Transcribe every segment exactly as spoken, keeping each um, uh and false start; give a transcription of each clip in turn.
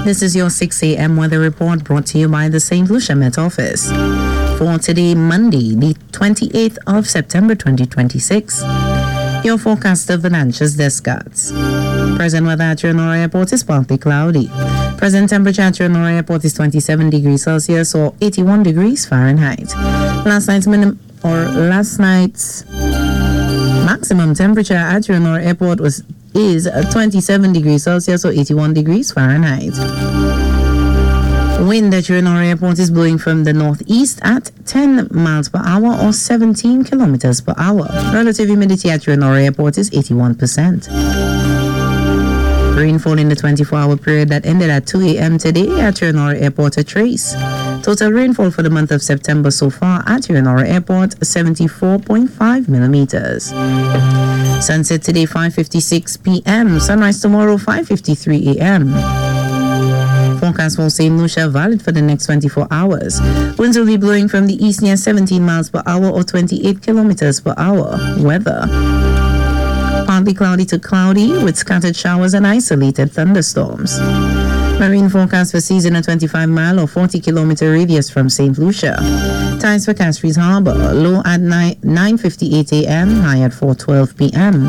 This is your six a.m. weather report brought to you by the Saint Lucia Met Office. For today, Monday, the twenty-eighth of September twenty twenty-six, your forecaster Venantius Descartes. Present weather at Trinora Airport is partly cloudy. Present temperature at Trinora Airport is twenty-seven degrees Celsius or eighty-one degrees Fahrenheit. Last night's minimum or last night's maximum temperature at Trinora Airport was is twenty-seven degrees Celsius or eighty-one degrees Fahrenheit. Wind at Trinora Airport is blowing from the northeast at ten miles per hour or seventeen kilometers per hour. Relative humidity at Trinora Airport is eighty-one percent. Rainfall in the twenty-four hour period that ended at two a.m. today at Trinora Airport a trace. Total rainfall for the month of September so far at Trinora Airport, seventy-four point five millimeters. Sunset today, five fifty-six p.m. Sunrise tomorrow, five fifty-three a.m. Forecast for Saint Lucia valid for the next twenty-four hours. Winds will be blowing from the east near seventeen miles per hour or twenty-eight kilometers per hour. Weather: partly cloudy to cloudy with scattered showers and isolated thunderstorms. Marine forecast for seas in a twenty-five mile or forty kilometer radius from Saint Lucia. Tides for Castries Harbor, low at nine fifty-eight a.m., high at four twelve p.m.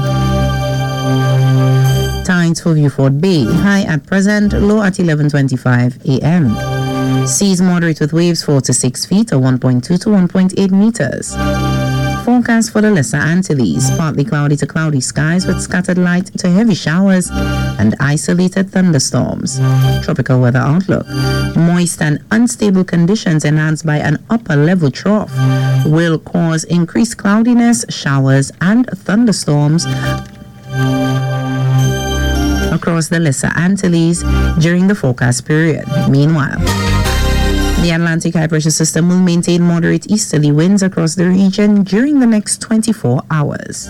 Tides for Viewfort Bay, high at present, low at eleven twenty-five a.m. Seas moderate with waves four to six feet or one point two to one point eight meters. Forecast for the Lesser Antilles, partly cloudy to cloudy skies with scattered light to heavy showers and isolated thunderstorms. Tropical weather outlook: moist and unstable conditions enhanced by an upper level trough will cause increased cloudiness, showers and thunderstorms across the Lesser Antilles during the forecast period. Meanwhile, the Atlantic high pressure system will maintain moderate easterly winds across the region during the next twenty-four hours.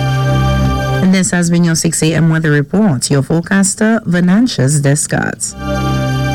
And this has been your six a.m. weather report. Your forecaster, Venantius Descartes.